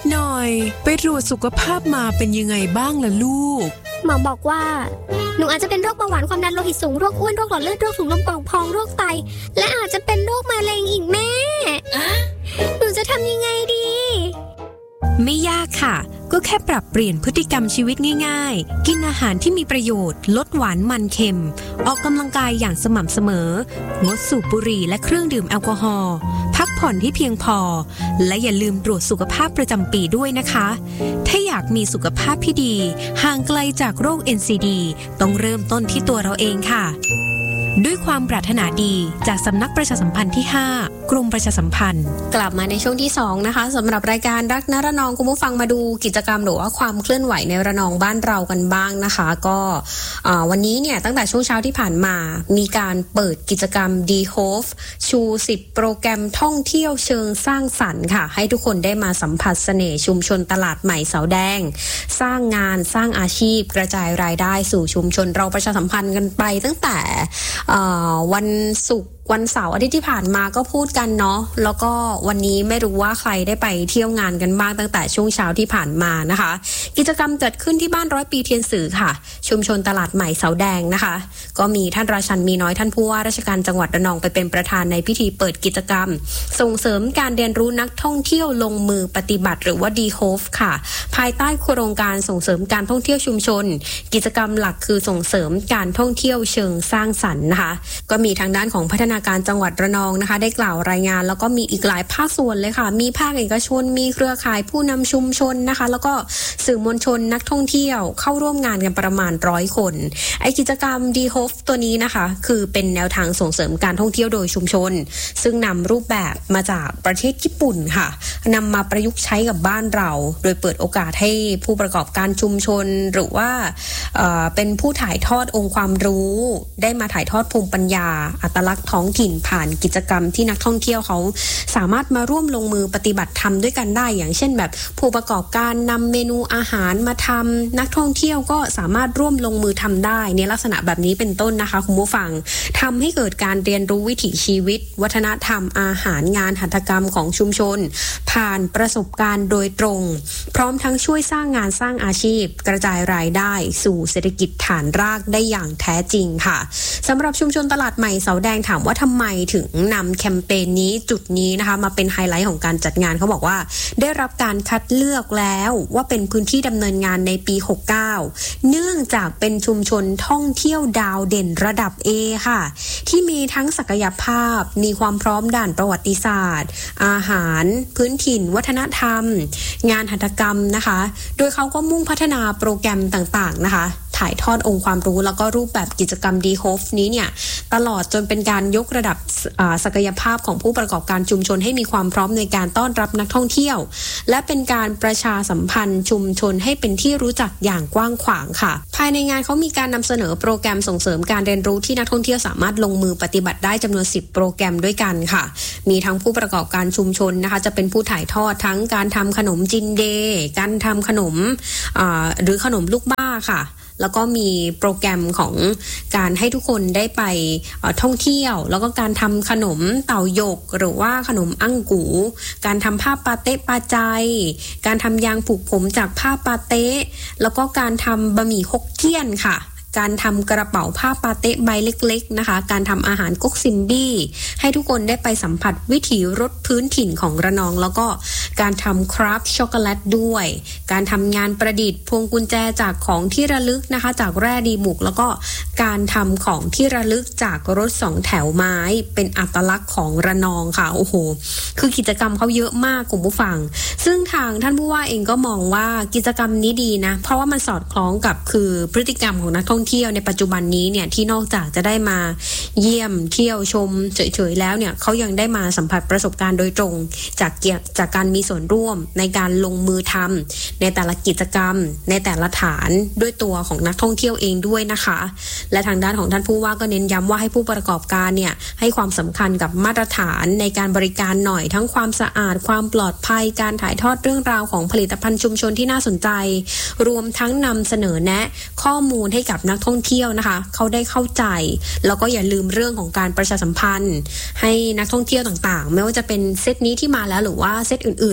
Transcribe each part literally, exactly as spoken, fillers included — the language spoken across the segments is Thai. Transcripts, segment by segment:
หน่อยไปตรวจสุขภาพมาเป็นยังไงบ้างล่ะลูกหมอบอกว่าหนูอาจจะเป็นโรคเบาหวานความดันโลหิตสูงโรคอ้วนโรคหลอดเลือดโรคถุงลมโป่งพองโรคไตและอาจจะเป็นโรคมะเร็งอีกแม่หนูจะทำยังไงดีไม่ยากค่ะก็แค่ปรับเปลี่ยนพฤติกรรมชีวิตง่ายๆกินอาหารที่มีประโยชน์ลดหวานมันเค็มออกกำลังกายอย่างสม่ำเสมองดสูบบุหรี่และเครื่องดื่มแอลกอฮอล์พักผ่อนให้เพียงพอและอย่าลืมตรวจสุขภาพประจำปีด้วยนะคะถ้าอยากมีสุขภาพที่ดีห่างไกลจากโรค เอ็น ซี ดี ต้องเริ่มต้นที่ตัวเราเองค่ะด้วยความปรารถนาดีจากสำนักประชาสัมพันธ์ที่ห้ากรมประชาสัมพันธ์กลับมาในช่วงที่สองนะคะสำหรับรายการรักนระนองคุณผู้ฟังมาดูกิจกรรมหรือว่าความเคลื่อนไหวในระนองบ้านเรากันบ้างนะคะก็วันนี้เนี่ยตั้งแต่ช่วงเช้าที่ผ่านมามีการเปิดกิจกรรม ดี โฮฟ ชูสิบโปรแกรมท่องเที่ยวเชิงสร้างสรรค์ค่ะให้ทุกคนได้มาสัมผัสเสน่ห์ชุมชนตลาดใหม่เสาแดงสร้างงานสร้างอาชีพกระจายรายได้สู่ชุมชนเราประชาสัมพันธ์กันไปตั้งแต่วันศุกร์วันเสาร์อาทิตย์ที่ผ่านมาก็พูดกันเนาะแล้วก็วันนี้ไม่รู้ว่าใครได้ไปเที่ยวงานกันบ้างตั้งแต่ช่วงเช้าที่ผ่านมานะคะกิจกรรมจัดขึ้นที่บ้านร้อยปีเทียนสื่อค่ะชุมชนตลาดใหม่เสาแดงนะคะก็มีท่านราชันมีน้อยท่านผู้ว่าราชการจังหวัดระนองไปเป็นประธานในพิธีเปิดกิจกรรมส่งเสริมการเรียนรู้นักท่องเที่ยวลงมือปฏิบัติหรือว่า ดี โฮฟ ค่ะภายใต้โครงการส่งเสริมการท่องเที่ยวชุมชนกิจกรรมหลักคือส่งเสริมการท่องเที่ยวเชิงสร้างสรรค์นะคะก็มีทางด้านของพัฒนาการจังหวัดระนองนะคะได้กล่าวรายงานแล้วก็มีอีกหลายภาคส่วนเลยค่ะมีภาคเอกชนมีเครือข่ายผู้นำชุมชนนะคะแล้วก็สื่อมวลชนนักท่องเที่ยวเข้าร่วมงานกันประมาณร้อยคนไอกิจกรรม ดี โฮฟ ตัวนี้นะคะคือเป็นแนวทางส่งเสริมการท่องเที่ยวโดยชุมชนซึ่งนำรูปแบบมาจากประเทศญี่ปุ่นค่ะนำมาประยุกต์ใช้กับบ้านเราโดยเปิดโอกาสให้ผู้ประกอบการชุมชนหรือว่าเอ่อเป็นผู้ถ่ายทอดองค์ความรู้ได้มาถ่ายทอดภูมิปัญญาอัตลักษณ์ท้องถิ่นผ่านกิจกรรมที่นักท่องเที่ยวเขาสามารถมาร่วมลงมือปฏิบัติทำด้วยกันได้อย่างเช่นแบบผู้ประกอบการนำเมนูอาหารมาทำนักท่องเที่ยวก็สามารถร่วมลงมือทำได้ในลักษณะแบบนี้เป็นต้นนะคะคุณผู้ฟังทำให้เกิดการเรียนรู้วิถีชีวิตวัฒนธรรมอาหารงานหัตถกรรมของชุมชนผ่านประสบการณ์โดยตรงพร้อมทั้งช่วยสร้างงานสร้างอาชีพกระจายรายได้สู่เศรษฐกิจฐานรากได้อย่างแท้จริงค่ะสำหรับชุมชนตลาดใหม่เสาแดงถามว่าทำไมถึงนำแคมเปญนี้จุดนี้นะคะมาเป็นไฮไลท์ของการจัดงานเขาบอกว่าได้รับการคัดเลือกแล้วว่าเป็นพื้นที่ดำเนินงานในปีหกสิบเก้าเนื่องจากเป็นชุมชนท่องเที่ยวดาวเด่นระดับ A ค่ะที่มีทั้งศักยภาพมีความพร้อมด้านประวัติศาสตร์อาหารพื้นถิ่นวัฒนธรรมงานหัตถกรรมนะคะโดยเขาก็มุ่งพัฒนาโปรแกรมต่างๆนะคะถ่ายทอดองค์ความรู้แล้วก็รูปแบบกิจกรรม ดี โฮฟ นี้เนี่ยตลอดจนเป็นการยกระดับศักยภาพของผู้ประกอบการชุมชนให้มีความพร้อมในการต้อนรับนักท่องเที่ยวและเป็นการประชาสัมพันธ์ชุมชนให้เป็นที่รู้จักอย่างกว้างขวางค่ะภายในงานเขามีการนำเสนอโปรแกรมส่งเสริมการเรียนรู้ที่นักท่องเที่ยวสามารถลงมือปฏิบัติได้จำนวนสิบโปรแกรมด้วยกันค่ะมีทั้งผู้ประกอบการชุมชนนะคะจะเป็นผู้ถ่ายทอดทั้งการทำขนมจินเดย์การทำขนมหรือขนมลูกบ้าค่ะแล้วก็มีโปรแกรมของการให้ทุกคนได้ไปท่องเที่ยวแล้วก็การทำขนมเต่าหยกหรือว่าขนมอั้งกูการทำผ้าปาเต๊ะปาใจการทำยางผูกผมจากผ้าปาเต๊ะแล้วก็การทำบะหมี่ฮกเกี้ยนค่ะการทำกระเป๋าผ้าปาเต๊ะใบเล็กๆนะคะการทำอาหารก๊กซิมบี้ให้ทุกคนได้ไปสัมผัสวิถีรสพื้นถิ่นของระนองแล้วก็การทำคราฟต์ช็อกโกแลตด้วยการทำงานประดิษฐ์พวงกุญแจจากของที่ระลึกนะคะจากแร่ดีบุกแล้วก็การทำของที่ระลึกจากรถสองแถวไม้เป็นอัตลักษณ์ของระนองค่ะโอ้โหคือกิจกรรมเขาเยอะมากคุณผู้ฟังซึ่งทางท่านผู้ว่าเองก็มองว่ากิจกรรมนี้ดีนะเพราะว่ามันสอดคล้องกับคือพฤติกรรมของนักท่องเที่ยวในปัจจุบันนี้เนี่ยที่นอกจากจะได้มาเยี่ยมเที่ยวชมเฉยๆแล้วเนี่ยเขายังได้มาสัมผัสประสบการณ์โดยตรงจากเกี่ยวจากการมีส่วนร่วมในการลงมือทำในแต่ละกิจกรรมในแต่ละฐานด้วยตัวของนักท่องเที่ยวเองด้วยนะคะและทางด้านของท่านผู้ว่าก็เน้นย้ำว่าให้ผู้ประกอบการเนี่ยให้ความสำคัญกับมาตรฐานในการบริการหน่อยทั้งความสะอาดความปลอดภัยการถ่ายทอดเรื่องราวของผลิตภัณฑ์ชุมชนที่น่าสนใจรวมทั้งนำเสนอแนะข้อมูลให้กับนักท่องเที่ยวนะคะเขาได้เข้าใจแล้วก็อย่าลืมเรื่องของการประชาสัมพันธ์ให้นักท่องเที่ยวต่างๆไม่ว่าจะเป็นเซตนี้ที่มาแล้วหรือว่าเซตอื่น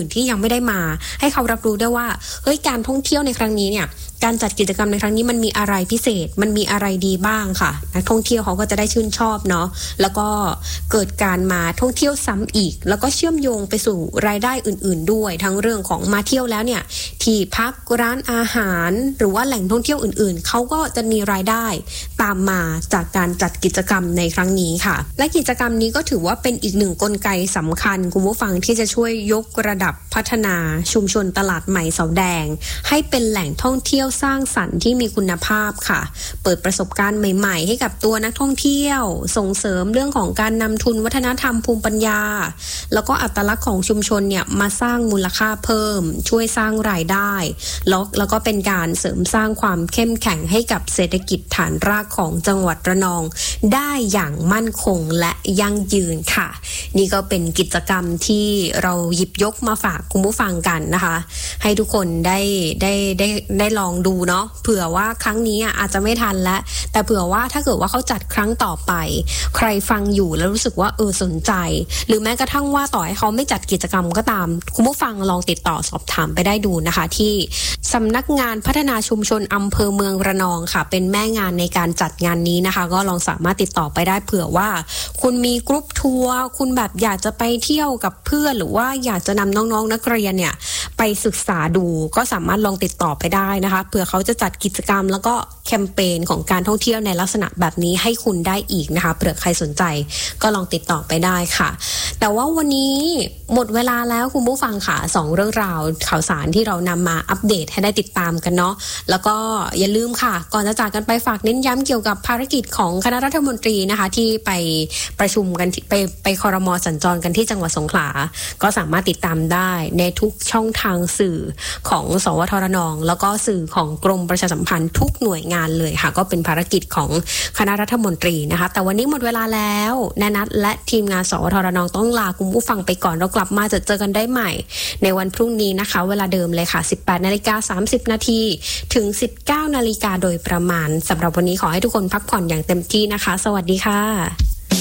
อื่นๆที่ยังไม่ได้มาให้เขารับรู้ได้ว่าเฮ้ยการท่องเที่ยวในครั้งนี้เนี่ยการจัดกิจกรรมในครั้งนี้มันมีอะไรพิเศษมันมีอะไรดีบ้างค่ะนักท่องเที่ยวเขาก็จะได้ชื่นชอบเนาะแล้วก็เกิดการมาท่องเที่ยวซ้ำอีกแล้วก็เชื่อมโยงไปสู่รายได้อื่นๆด้วยทั้งเรื่องของมาเที่ยวแล้วเนี่ยที่พักร้านอาหารหรือว่าแหล่งท่องเที่ยวอื่นๆเขาก็จะมีรายได้ตามมาจากการจัดกิจกรรมในครั้งนี้ค่ะและกิจกรรมนี้ก็ถือว่าเป็นอีกหนึ่งกลไกสำคัญคุณผู้ฟังที่จะช่วยยกระดับพัฒนาชุมชนตลาดใหม่เสาแดงให้เป็นแหล่งท่องเที่ยวสร้างสรรค์ที่มีคุณภาพค่ะเปิดประสบการณ์ใหม่ๆให้กับตัวนักท่องเที่ยวส่งเสริมเรื่องของการนำทุนวัฒนธรรมภูมิปัญญาแล้วก็อัตลักษณ์ของชุมชนเนี่ยมาสร้างมูลค่าเพิ่มช่วยสร้างรายได้แล้วแล้วก็เป็นการเสริมสร้างความเข้มแข็งให้กับเศรษฐกิจฐานรากของจังหวัดระนองได้อย่างมั่นคงและยั่งยืนค่ะนี่ก็เป็นกิจกรรมที่เราหยิบยกมาฝากคุณผู้ฟังกันนะคะให้ทุกคนได้ได้ได้ได้ลองดูเนาะเผื่อว่าครั้งนี้อาจจะไม่ทันแล้วแต่เผื่อว่าถ้าเกิดว่าเขาจัดครั้งต่อไปใครฟังอยู่แล้วรู้สึกว่าเออสนใจหรือแม้กระทั่งว่าต่อให้เขาไม่จัดกิจกรรมก็ตามคุณผู้ฟังลองติดต่อสอบถามไปได้ดูนะคะที่สำนักงานพัฒนาชุมชนอำเภอเมืองระนองค่ะเป็นแม่งานในการจัดงานนี้นะคะก็ลองสามารถติดต่อไปได้เผื่อว่าคุณมีกรุ๊ปทัวร์คุณแบบอยากจะไปเที่ยวกับเพื่อนหรือว่าอยากจะนำน้องๆนักเรียนเนี่ยไปศึกษาดูก็สามารถลองติดต่อไปได้นะคะเผื่อเขาจะจัดกิจกรรมแล้วก็แคมเปญของการท่องเที่ยวในลักษณะแบบนี้ให้คุณได้อีกนะคะเผื่อใครสนใจก็ลองติดต่อไปได้ค่ะแต่ว่าวันนี้หมดเวลาแล้วคุณผู้ฟังค่ะสองเรื่องราวข่าวสารที่เรานำมาอัปเดตให้ได้ติดตามกันเนาะแล้วก็อย่าลืมค่ะก่อนจะจากกันไปฝากเน้นย้ำเกี่ยวกับภารกิจของคณะรัฐมนตรีนะคะที่ไปประชุมกันไปไปครม.สัญจรกันที่จังหวัดสงขลาก็สามารถติดตามได้ในทุกช่องทางสื่อของสวทระนองแล้วก็สื่อของกรมประชาสัมพันธ์ทุกหน่วยงานเลยค่ะก็เป็นภารกิจของคณะรัฐมนตรีนะคะแต่วันนี้หมดเวลาแล้วแนนัทและทีมงานสวทระนองต้องลาคุณผู้ฟังไปก่อนเรากลับมาจะเจอกันได้ใหม่ในวันพรุ่งนี้นะคะเวลาเดิมเลยค่ะ สิบแปดนาฬิกาสามสิบนาทีถึง สิบเก้านาฬิกาโดยประมาณสำหรับวันนี้ขอให้ทุกคนพักผ่อนอย่างเต็มที่นะคะสวัสดีค่ะ